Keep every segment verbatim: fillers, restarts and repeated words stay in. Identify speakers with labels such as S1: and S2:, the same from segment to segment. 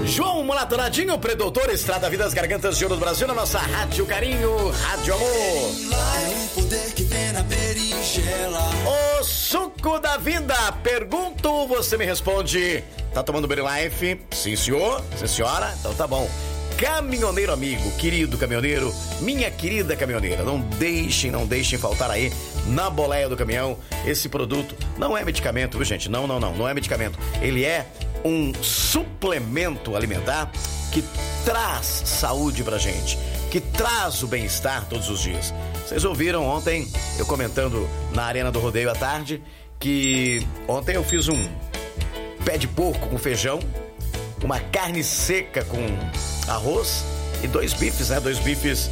S1: João Mulatoradinho, predoutor, Estrada Vidas, Gargantas de Ouro do Brasil, na nossa Rádio Carinho, Rádio Amor.
S2: É um poder que vem na berinjela.
S1: O suco da vida, pergunto, você me responde. Tá tomando Berilife? Sim, senhor? Sim, senhora? Então tá bom. Caminhoneiro amigo, querido caminhoneiro, minha querida caminhoneira, não deixem, não deixem faltar aí na boleia do caminhão esse produto. Não é medicamento, viu, gente? Não, não, não, não é medicamento. Ele é um suplemento alimentar que traz saúde pra gente, que traz o bem-estar todos os dias. Vocês ouviram ontem eu comentando na Arena do Rodeio à tarde que ontem eu fiz um pé de porco com feijão, uma carne seca com arroz e dois bifes, né? Dois bifes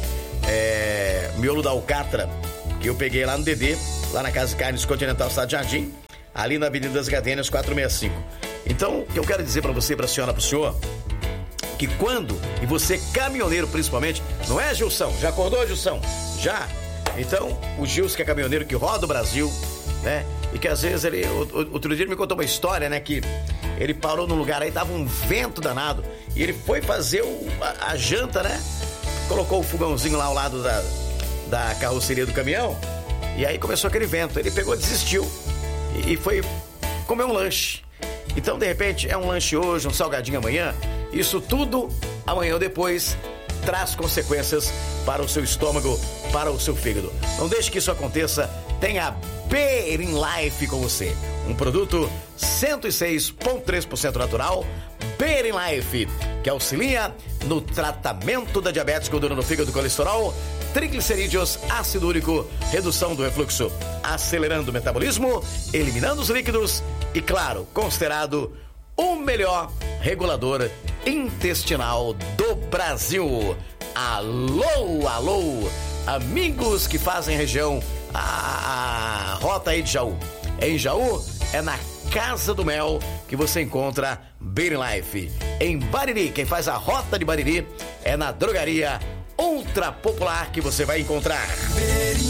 S1: é, miolo da alcatra, que eu peguei lá no Dedê, lá na Casa de Carnes Continental Cidade Jardim, ali na Avenida das Gardênias quatrocentos e sessenta e cinco. Então, o que eu quero dizer pra você, pra senhora, pro senhor, que quando, e você caminhoneiro principalmente, não é, Gilson? Já acordou, Gilson? Já? Então, o Gilson, que é caminhoneiro que roda o Brasil, né? E que às vezes ele, outro dia ele me contou uma história, né? Que ele parou num lugar aí, tava um vento danado, e ele foi fazer o, a, a janta, né? Colocou o fogãozinho lá ao lado da, da carroceria do caminhão, e aí começou aquele vento. Ele pegou, desistiu, e, e foi comer um lanche. Então, de repente, é um lanche hoje, um salgadinho amanhã, isso tudo, amanhã ou depois, traz consequências para o seu estômago, para o seu fígado. Não deixe que isso aconteça, tenha Berilife com você. Um produto cento e seis vírgula três por cento natural, Berilife, que auxilia no tratamento da diabetes, gordura no fígado, colesterol, triglicerídeos, ácido úrico, redução do refluxo, acelerando o metabolismo, eliminando os líquidos e, claro, considerado o melhor regulador intestinal do Brasil. Alô, alô, amigos que fazem região a, a rota aí de Jaú. Em Jaú é na Casa do Mel que você encontra Berilife. Em Bariri, quem faz a rota de Bariri é na drogaria Ultra Popular que você vai encontrar